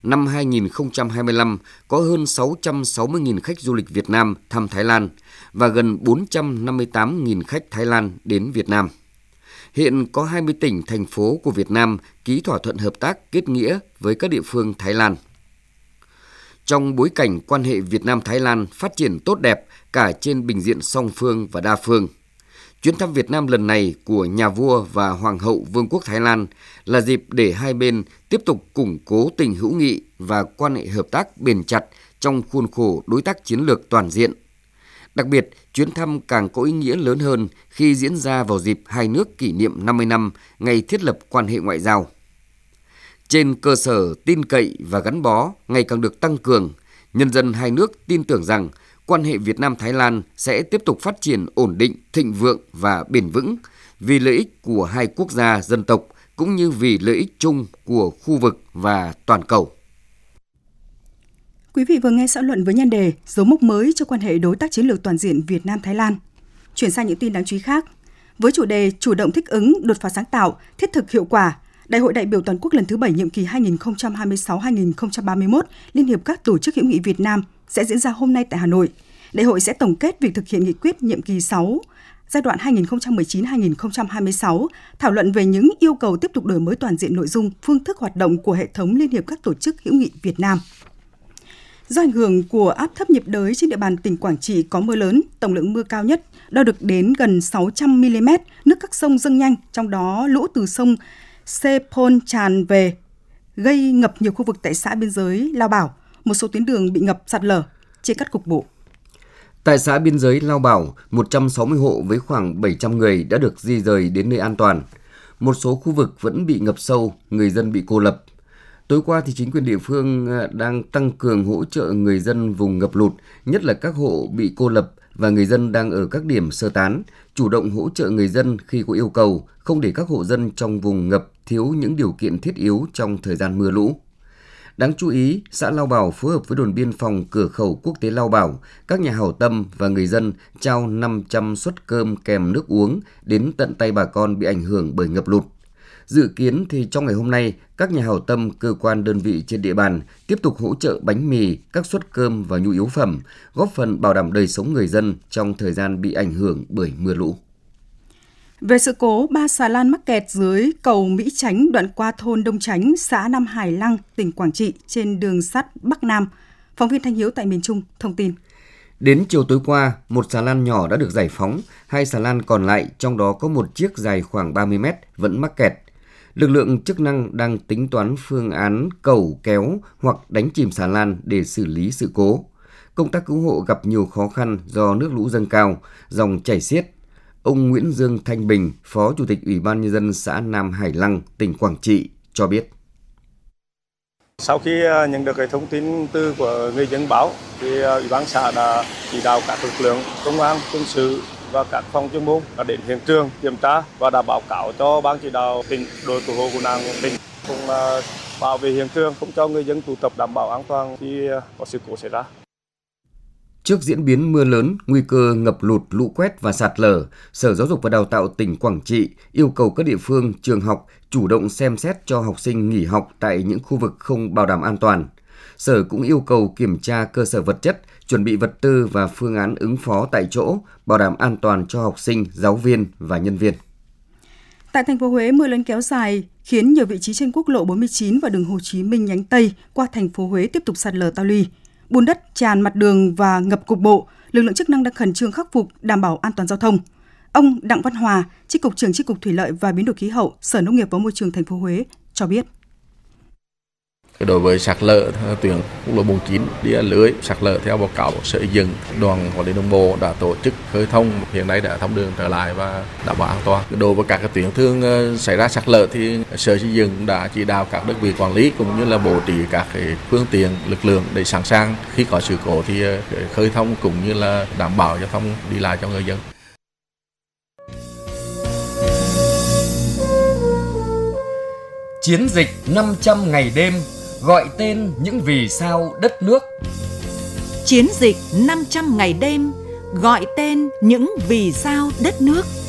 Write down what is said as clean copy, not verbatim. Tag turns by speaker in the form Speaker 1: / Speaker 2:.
Speaker 1: Năm 2025, có hơn 660.000 khách du lịch Việt Nam thăm Thái Lan và gần 458.000 khách Thái Lan đến Việt Nam. Hiện có 20 tỉnh, thành phố của Việt Nam ký thỏa thuận hợp tác kết nghĩa với các địa phương Thái Lan. Trong bối cảnh quan hệ Việt Nam-Thái Lan phát triển tốt đẹp cả trên bình diện song phương và đa phương, chuyến thăm Việt Nam lần này của nhà vua và hoàng hậu Vương quốc Thái Lan là dịp để hai bên tiếp tục củng cố tình hữu nghị và quan hệ hợp tác bền chặt trong khuôn khổ đối tác chiến lược toàn diện. Đặc biệt, chuyến thăm càng có ý nghĩa lớn hơn khi diễn ra vào dịp hai nước kỷ niệm 50 năm ngày thiết lập quan hệ ngoại giao. Trên cơ sở tin cậy và gắn bó ngày càng được tăng cường, nhân dân hai nước tin tưởng rằng quan hệ Việt Nam-Thái Lan sẽ tiếp tục phát triển ổn định, thịnh vượng và bền vững vì lợi ích của hai quốc gia dân tộc cũng như vì lợi ích chung của khu vực và toàn cầu.
Speaker 2: Quý vị vừa nghe xã luận với nhan đề dấu mốc mới cho quan hệ đối tác chiến lược toàn diện Việt Nam-Thái Lan. Chuyển sang những tin đáng chú ý khác. Với chủ đề chủ động thích ứng, đột phá sáng tạo, thiết thực hiệu quả, Đại hội đại biểu toàn quốc lần thứ 7 nhiệm kỳ 2026-2031 Liên hiệp các tổ chức hữu nghị Việt Nam sẽ diễn ra hôm nay tại Hà Nội. Đại hội sẽ tổng kết việc thực hiện nghị quyết nhiệm kỳ 6, giai đoạn 2019-2026, thảo luận về những yêu cầu tiếp tục đổi mới toàn diện nội dung, phương thức hoạt động của hệ thống Liên hiệp các tổ chức hữu nghị Việt Nam. Do ảnh hưởng của áp thấp nhiệt đới trên địa bàn tỉnh Quảng Trị có mưa lớn, tổng lượng mưa cao nhất đo được đến gần 600 mm, nước các sông dâng nhanh, trong đó lũ từ sông Sepol tràn về, gây ngập nhiều khu vực tại xã biên giới Lao Bảo, một số tuyến đường bị ngập sạt lở, chia cắt cục bộ.
Speaker 1: Tại xã biên giới Lao Bảo, 160 hộ với khoảng 700 người đã được di rời đến nơi an toàn. Một số khu vực vẫn bị ngập sâu, người dân bị cô lập. Tối qua thì chính quyền địa phương đang tăng cường hỗ trợ người dân vùng ngập lụt, nhất là các hộ bị cô lập và người dân đang ở các điểm sơ tán, chủ động hỗ trợ người dân khi có yêu cầu, không để các hộ dân trong vùng ngập thiếu những điều kiện thiết yếu trong thời gian mưa lũ. Đáng chú ý, xã Lao Bảo phối hợp với đồn biên phòng cửa khẩu quốc tế Lao Bảo, các nhà hảo tâm và người dân trao 500 suất cơm kèm nước uống đến tận tay bà con bị ảnh hưởng bởi ngập lụt. Dự kiến thì trong ngày hôm nay, các nhà hảo tâm, cơ quan đơn vị trên địa bàn tiếp tục hỗ trợ bánh mì, các suất cơm và nhu yếu phẩm, góp phần bảo đảm đời sống người dân trong thời gian bị ảnh hưởng bởi mưa lũ.
Speaker 2: Về sự cố 3 xà lan mắc kẹt dưới cầu Mỹ Chánh đoạn qua thôn Đông Chánh, xã Nam Hải Lăng, tỉnh Quảng Trị trên đường sắt Bắc Nam, phóng viên Thanh Hiếu tại miền Trung thông tin.
Speaker 1: Đến chiều tối qua, một xà lan nhỏ đã được giải phóng, 2 xà lan còn lại, trong đó có một chiếc dài khoảng 30 mét vẫn mắc kẹt. Lực lượng chức năng đang tính toán phương án cẩu kéo hoặc đánh chìm xà lan để xử lý sự cố. Công tác cứu hộ gặp nhiều khó khăn do nước lũ dâng cao, dòng chảy xiết. Ông Nguyễn Dương Thanh Bình, Phó Chủ tịch Ủy ban Nhân dân xã Nam Hải Lăng, tỉnh Quảng Trị cho biết.
Speaker 3: Sau khi nhận được cái thông tin từ của người dân báo, thì Ủy ban xã đã chỉ đạo các lực lượng công an, quân sự và các phòng chuyên môn đã đến hiện trường kiểm tra và đã báo cáo cho ban chỉ đạo tỉnh, đội cứu hộ cứu nạn tỉnh cùng bảo vệ hiện trường, không cho người dân tụ tập, đảm bảo an toàn khi có sự cố xảy ra.
Speaker 1: Trước diễn biến mưa lớn, nguy cơ ngập lụt, lũ quét và sạt lở, Sở Giáo dục và Đào tạo tỉnh Quảng Trị yêu cầu các địa phương, trường học chủ động xem xét cho học sinh nghỉ học tại những khu vực không bảo đảm an toàn. Sở cũng yêu cầu kiểm tra cơ sở vật chất, chuẩn bị vật tư và phương án ứng phó tại chỗ, bảo đảm an toàn cho học sinh, giáo viên và nhân viên.
Speaker 2: Tại thành phố Huế, mưa lớn kéo dài khiến nhiều vị trí trên quốc lộ 49 và đường Hồ Chí Minh nhánh Tây qua thành phố Huế tiếp tục sạt lở tao luy. Bùn đất tràn mặt đường và ngập cục bộ, lực lượng chức năng đang khẩn trương khắc phục, đảm bảo an toàn giao thông. Ông Đặng Văn Hòa, Chi cục trưởng Chi cục Thủy lợi và Biến đổi khí hậu, Sở Nông nghiệp và Môi trường thành phố Huế cho biết.
Speaker 4: Đối với sạt lở tuyến quốc lộ 49 đi lưới sạt lở theo báo cáo Sở Xây dựng, đoàn quản lý đường bộ đã tổ chức khơi thông, hiện nay đã thông đường trở lại và đảm bảo an toàn. Đối với các cái tuyến thường xảy ra sạt lở thì Sở Xây dựng đã chỉ đạo các đơn vị quản lý cũng như là bố trí các cái phương tiện, lực lượng để sẵn sàng khi có sự cố thì khơi thông cũng như là đảm bảo giao thông đi lại cho người dân.
Speaker 1: Chiến dịch 500 ngày đêm gọi tên những vì sao đất nước.
Speaker 5: Chiến dịch 500 ngày đêm gọi tên những vì sao đất nước.